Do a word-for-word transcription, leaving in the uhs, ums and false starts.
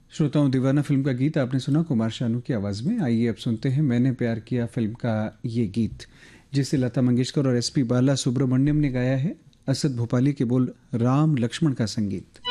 श्रोताओं, दीवाना फिल्म का गीत आपने सुना कुमार शानू की आवाज़ में। आइए अब सुनते हैं मैंने प्यार किया फिल्म का ये गीत, जिसे लता मंगेशकर और एस पी बाला सुब्रमण्यम ने गाया है। असद भोपाली के बोल, राम लक्ष्मण का संगीत।